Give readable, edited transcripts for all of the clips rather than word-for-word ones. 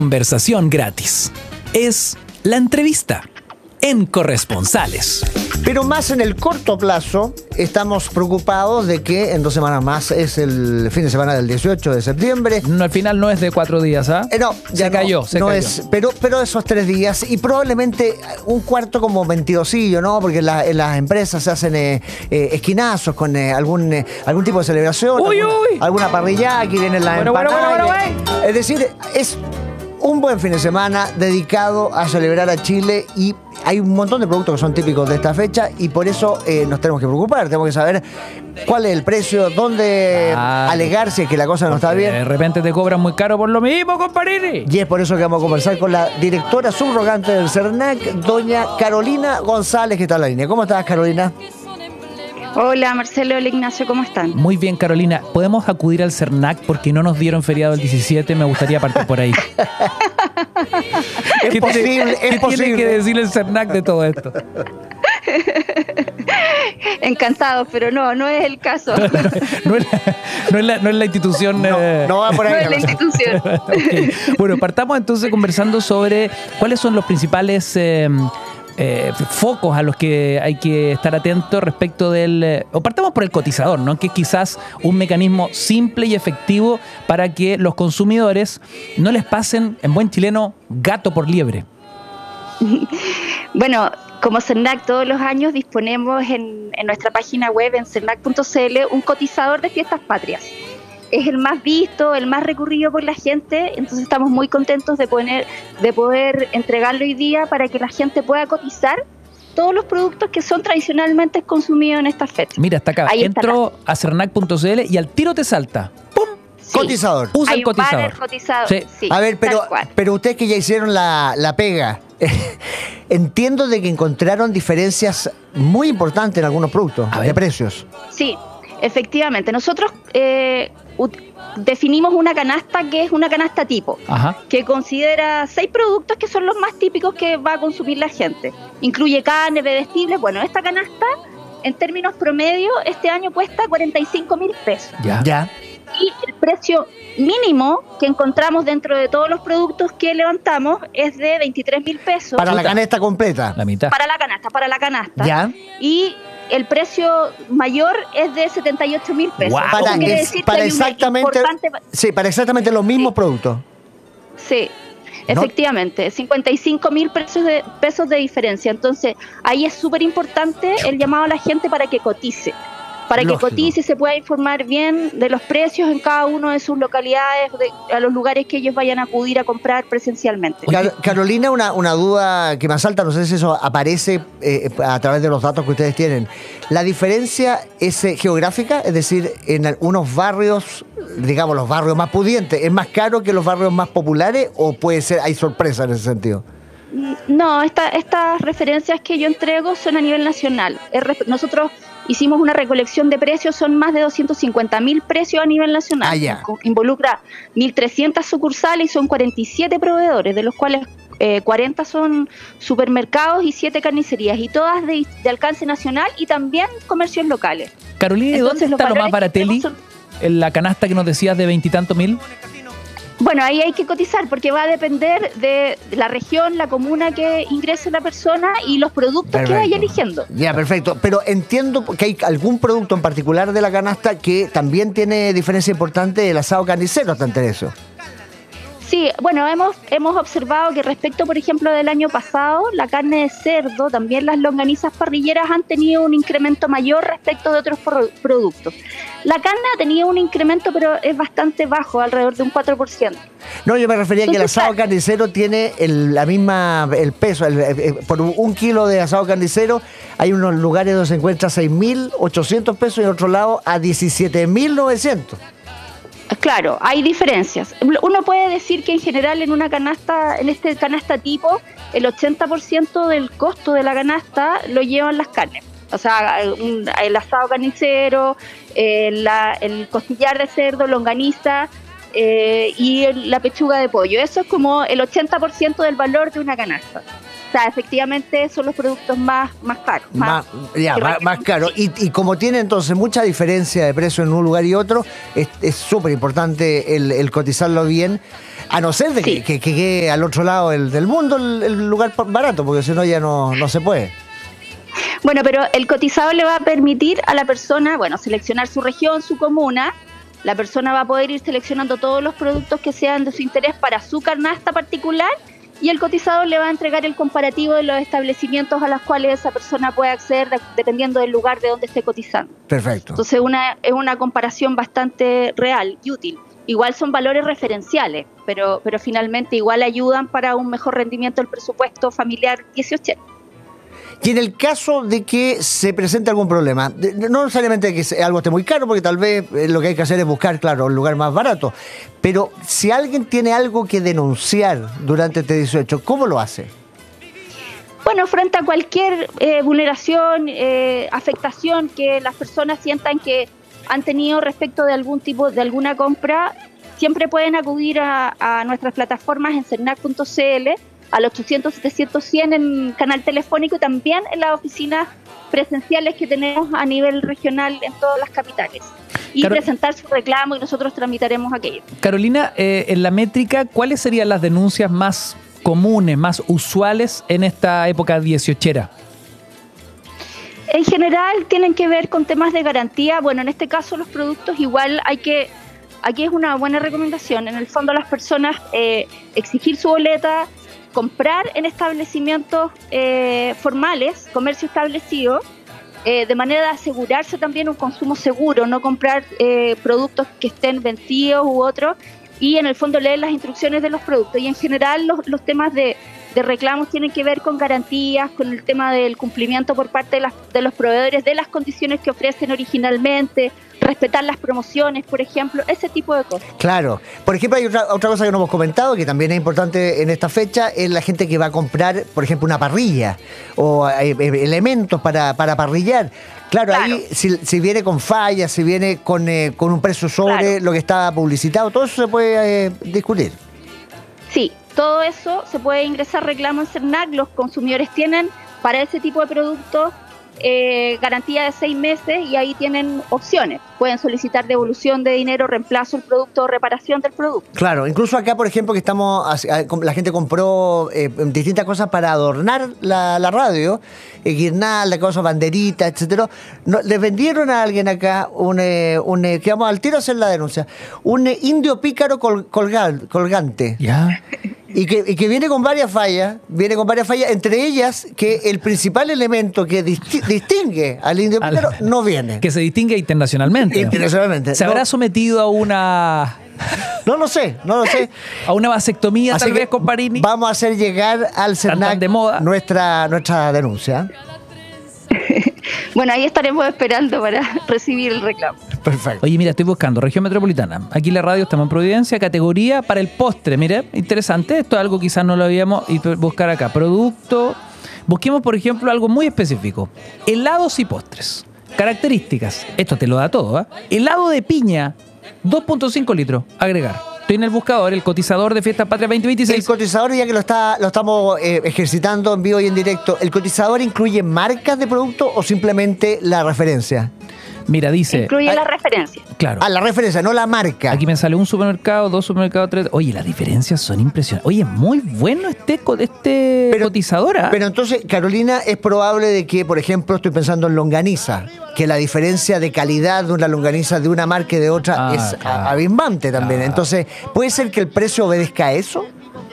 Conversación gratis. Es la entrevista en Corresponsales. Pero más en el corto plazo, estamos preocupados de que en 2 semanas más es el fin de semana del 18 de septiembre. No, al final no es de 4 días, ¿ah? No, ya se cayó. Es, pero esos 3 días y probablemente un cuarto como mentirosillo, ¿no? Porque en las empresas se hacen esquinazos con algún tipo de celebración. Alguna parrilla, aquí vienen las empanadas. Es decir, es un buen fin de semana dedicado a celebrar a Chile y hay un montón de productos que son típicos de esta fecha y por eso nos tenemos que preocupar, tenemos que saber cuál es el precio, dónde alegar si es que la cosa no está bien. De repente te cobran muy caro por lo mismo, comparini. Y es por eso que vamos a conversar con la directora subrogante del CERNAC, doña Carolina González, que está en la línea. ¿Cómo estás, Carolina? Hola, Marcelo, hola, Ignacio, ¿cómo están? Muy bien, Carolina. ¿Podemos acudir al CERNAC porque no nos dieron feriado el 17? Me gustaría partir por ahí. Es posible. ¿Qué tiene que decir el CERNAC de todo esto? Encantado, pero no es el caso. No es la institución. No va por ahí. No es la institución. Okay. Bueno, partamos entonces conversando sobre cuáles son los principales focos a los que hay que estar atentos respecto del... o partamos por el cotizador, ¿no? Que es quizás un mecanismo simple y efectivo para que los consumidores no les pasen, en buen chileno, gato por liebre. Bueno, como CERNAC todos los años disponemos en nuestra página web, en cernac.cl, un cotizador de fiestas patrias. Es el más visto, el más recurrido por la gente, entonces estamos muy contentos de poder entregarlo hoy día para que la gente pueda cotizar todos los productos que son tradicionalmente consumidos en estas fechas. Mira, está acá. Entro a cernac.cl y al tiro te salta. ¡Pum! Sí. Cotizador. Usa Hay el cotizador. Cotizador. Sí. Sí, a ver, pero ustedes que ya hicieron la pega, entiendo de que encontraron diferencias muy importantes en algunos productos de precios. Sí. Efectivamente, nosotros definimos una canasta que es una canasta tipo, que considera 6 productos que son los más típicos que va a consumir la gente. Incluye carne, bebestibles. Bueno, esta canasta, en términos promedio, este año cuesta 45.000 pesos. Ya. Y el precio mínimo que encontramos dentro de todos los productos que levantamos es de 23.000 pesos. Para la canasta completa. La mitad. Para la canasta. Ya. Y el precio mayor es de 78.000 pesos. Wow. Para exactamente los mismos productos. Sí, efectivamente, 55.000 pesos de diferencia. Entonces, ahí es súper importante el llamado a la gente para que cotice. Para que cotice y se pueda informar bien de los precios en cada uno de sus localidades, a los lugares que ellos vayan a acudir a comprar presencialmente. Carolina, una duda que me asalta, no sé si eso aparece a través de los datos que ustedes tienen. ¿La diferencia es geográfica? Es decir, en algunos barrios, digamos los barrios más pudientes, ¿es más caro que los barrios más populares o puede ser, hay sorpresa en ese sentido? No, estas referencias que yo entrego son a nivel nacional. Nosotros hicimos una recolección de precios, son más de 250.000 precios a nivel nacional. Involucra 1.300 sucursales y son 47 proveedores, de los cuales 40 son supermercados y 7 carnicerías, y todas de alcance nacional y también comercios locales. Carolina, ¿y dónde está lo más barateli? ¿En la canasta que nos decías de 20 y tantos mil? Bueno, ahí hay que cotizar porque va a depender de la región, la comuna que ingrese la persona y los productos que vaya eligiendo. Ya, perfecto. Pero entiendo que hay algún producto en particular de la canasta que también tiene diferencia importante, el asado carnicero, está entre eso. Sí, bueno, hemos observado que respecto, por ejemplo, del año pasado, la carne de cerdo, también las longanizas parrilleras han tenido un incremento mayor respecto de otros productos. La carne ha tenido un incremento, pero es bastante bajo, alrededor de un 4%. No, yo me refería a que el asado carnicero tiene el peso. Por 1 kilo de asado carnicero hay unos lugares donde se encuentra 6.800 pesos y en otro lado a 17.900. Claro, hay diferencias. Uno puede decir que en general en una canasta, en este canasta tipo, el 80% del costo de la canasta lo llevan las carnes. O sea, el asado carnicero, el costillar de cerdo, longaniza y la pechuga de pollo. Eso es como el 80% del valor de una canasta. O sea, efectivamente son los productos más caros. Más caros. Y como tiene entonces mucha diferencia de precio en un lugar y otro, es súper importante el cotizarlo bien. A no ser de Sí. que quede al otro lado del mundo el lugar barato, porque si no ya no se puede. Bueno, pero el cotizador le va a permitir a la persona, bueno, seleccionar su región, su comuna. La persona va a poder ir seleccionando todos los productos que sean de su interés para su canasta particular y el cotizador le va a entregar el comparativo de los establecimientos a los cuales esa persona puede acceder dependiendo del lugar de donde esté cotizando. Perfecto. Entonces es una comparación bastante real y útil. Igual son valores referenciales, pero finalmente igual ayudan para un mejor rendimiento del presupuesto familiar 18. Y en el caso de que se presente algún problema, no necesariamente que algo esté muy caro, porque tal vez lo que hay que hacer es buscar, claro, un lugar más barato, pero si alguien tiene algo que denunciar durante este 18, ¿cómo lo hace? Bueno, frente a cualquier vulneración, afectación que las personas sientan que han tenido respecto de algún tipo, de alguna compra, siempre pueden acudir a nuestras plataformas en cernac.cl, al 800-700-100 en canal telefónico y también en las oficinas presenciales que tenemos a nivel regional en todas las capitales. Y presentar su reclamo y nosotros tramitaremos aquello. Carolina, en la métrica, ¿cuáles serían las denuncias más comunes, más usuales en esta época 18? En general tienen que ver con temas de garantía. Bueno, en este caso los productos igual aquí es una buena recomendación. En el fondo las personas exigir su boleta, comprar en establecimientos formales, comercio establecido, de manera de asegurarse también un consumo seguro, no comprar productos que estén vencidos u otros, y en el fondo leer las instrucciones de los productos. Y en general los temas de reclamos tienen que ver con garantías, con el tema del cumplimiento por parte de los proveedores de las condiciones que ofrecen originalmente, respetar las promociones, por ejemplo, ese tipo de cosas. Claro. Por ejemplo, hay otra cosa que no hemos comentado, que también es importante en esta fecha, es la gente que va a comprar, por ejemplo, una parrilla o elementos para parrillar. Claro, ahí si viene con fallas, si viene con un precio sobre lo que está publicitado, todo eso se puede discutir. Sí, todo eso se puede ingresar reclamo en Cernac. Los consumidores tienen para ese tipo de productos garantía de 6 meses y ahí tienen opciones. Pueden solicitar devolución de dinero, reemplazo del producto o reparación del producto. Claro, incluso acá, por ejemplo, que la gente compró distintas cosas para adornar la radio, guirnalda, cosas, banderitas, etcétera. Les vendieron a alguien acá que vamos al tiro a hacer la denuncia, un indio pícaro colgante. Ya. Y que viene con varias fallas, entre ellas que el principal elemento que distingue al indio pícaro no viene. Que se distingue internacionalmente. Internacionalmente. ¿Se habrá sometido a una... No lo sé. a una vasectomía tal vez con Parini? Vamos a hacer llegar al Cernac de moda nuestra denuncia. Bueno, ahí estaremos esperando para recibir el reclamo. Perfecto. Oye, mira, estoy buscando Región Metropolitana. Aquí en la radio estamos en Providencia, categoría para el postre. Mire, interesante. Esto es algo quizás no lo habíamos ido a buscar acá. Producto. Busquemos, por ejemplo, algo muy específico. Helados y postres. Características. Esto te lo da todo, ¿eh? Helado de piña, 2.5 litros. Agregar. Estoy en el buscador, el cotizador de Fiesta Patria 2026. El cotizador, ya que lo estamos ejercitando en vivo y en directo, ¿el cotizador incluye marcas de producto o simplemente la referencia? Mira, dice... Incluye la referencia. Claro. La referencia, no la marca. Aquí me sale un supermercado, 2 supermercados, 3... Oye, las diferencias son impresionantes. Oye, es muy bueno este cotizador. Pero entonces, Carolina, es probable de que, por ejemplo, estoy pensando en longaniza, que la diferencia de calidad de una longaniza de una marca y de otra es abismante también. Claro. Entonces, ¿puede ser que el precio obedezca a eso?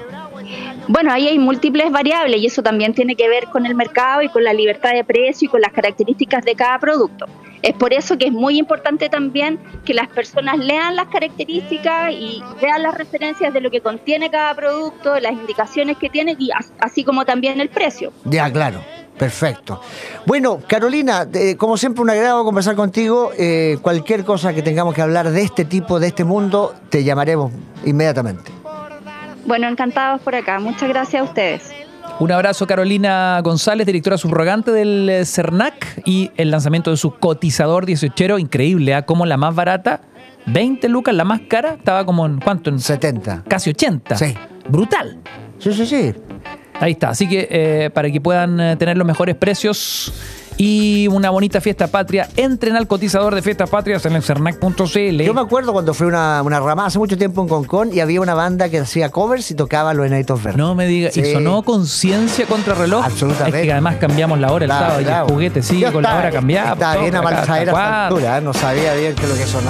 Bueno, ahí hay múltiples variables y eso también tiene que ver con el mercado y con la libertad de precio y con las características de cada producto. Es por eso que es muy importante también que las personas lean las características y vean las referencias de lo que contiene cada producto, las indicaciones que tiene y así como también el precio. Ya, claro. Perfecto. Bueno, Carolina, como siempre un agrado conversar contigo. Cualquier cosa que tengamos que hablar de este tipo, de este mundo, te llamaremos inmediatamente. Bueno, encantados por acá. Muchas gracias a ustedes. Un abrazo, Carolina González, directora subrogante del Cernac, y el lanzamiento de su cotizador 18, increíble, ¿eh? Como la más barata, 20 lucas, la más cara, estaba como en ¿cuánto? En 70. Casi 80. Sí. Brutal. Sí. Ahí está, así que para que puedan tener los mejores precios y una bonita fiesta patria. Entren al cotizador de fiestas patrias en el cernac.cl. Yo me acuerdo cuando fui una ramada hace mucho tiempo en Concón y había una banda que hacía covers y tocaba los Enanitos Verdes. No me digas, Sí. y sonó Conciencia contra reloj. Absolutamente. Es que además cambiamos la hora el sábado y el juguete sigue Yo con la hora cambiada. Estaba bien a mal traer a esta altura, no sabía bien qué es lo que sonaba.